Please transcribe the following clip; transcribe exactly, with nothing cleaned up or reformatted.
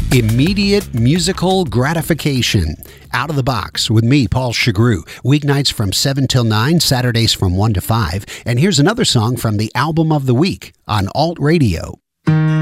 Immediate musical gratification. Out of the Box with me, Paul Chagru. Weeknights from seven till nine, Saturdays from one to five. And here's another song from the Album of the Week on Alt Radio.